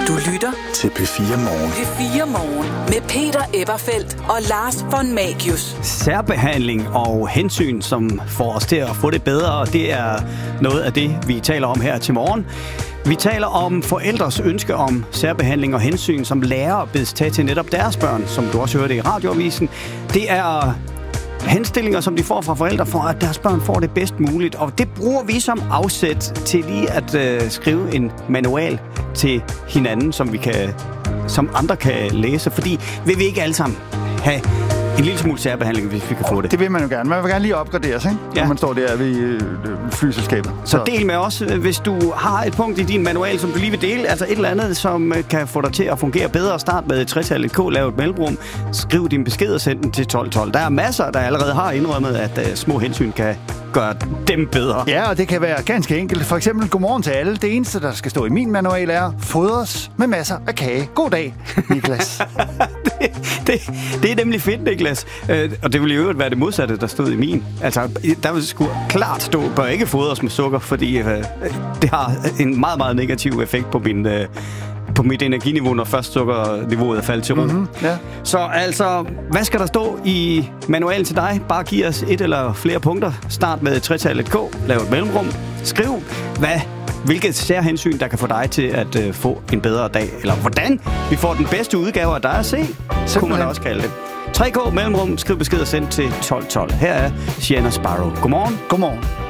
Du lytter til P4 Morgen. P4 Morgen med Peter Eberfeldt og Lars von Magius. Særbehandling og hensyn, som får os til at få det bedre, og det er noget af det, vi taler om her til morgen. Vi taler om forældres ønske om særbehandling og hensyn, som lærere bedes tage til netop deres børn, som du også hørte i radioavisen. Det er henstillinger, som de får fra forældre, for at deres børn får det bedst muligt. Og det bruger vi som afsæt til lige at skrive en manual til hinanden, som andre kan læse. Fordi vil vi ikke alle sammen have en lille smule særbehandling, hvis vi kan få det. Det vil man jo gerne. Man vil gerne lige opgraderes, ikke? Ja. Når man står der ved flyselskabet. Så del med os, hvis du har et punkt i din manual, som du lige vil dele. Altså et eller andet, som kan få dig til at fungere bedre. Start med 3-tallet K, lav et mellemrum. Skriv din besked og send den til 1212. Der er masser, der allerede har indrømmet, at små hensyn kan gøre dem bedre. Ja, og det kan være ganske enkelt. For eksempel, godmorgen til alle. Det eneste, der skal stå i min manual, er fodres med masser af kage. God dag, Niklas. det er nemlig fedt, Niklas. Og det ville jo være det modsatte, der stod i min. Altså, der vil sgu klart stå, bør ikke fodres med sukker, fordi det har en meget, meget negativ effekt på mit energiniveau, når først sukkerniveauet er faldet til ro. Mm-hmm, ja. Så altså, hvad skal der stå i manualen til dig? Bare giv os et eller flere punkter. Start med 3-tallet K, lav et mellemrum. Skriv, hvilket særhensyn, der kan få dig til at få en bedre dag. Eller hvordan vi får den bedste udgave af dig at se, kunne man også kalde det. 3K mellemrum, skriv besked og send til 1212. Her er Sienna Sparrow. Godmorgen. Godmorgen.